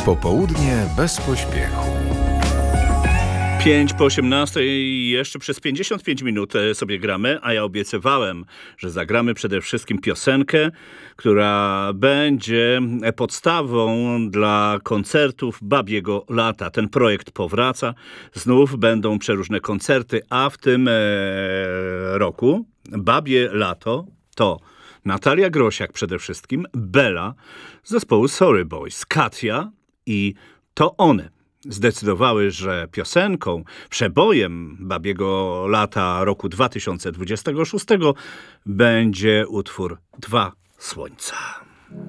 Popołudnie bez pośpiechu. 5 po 18 i jeszcze przez 55 minut sobie gramy, a ja obiecywałem, że zagramy przede wszystkim piosenkę, która będzie podstawą dla koncertów Babiego Lata. Ten projekt powraca, znów będą przeróżne koncerty, a w tym roku Babie Lato to Natalia Grosiak przede wszystkim, Bela z zespołu Sorry Boys, Katia i To One zdecydowały, że piosenką, przebojem Babiego Lata roku 2026 będzie utwór Dwa Słońca.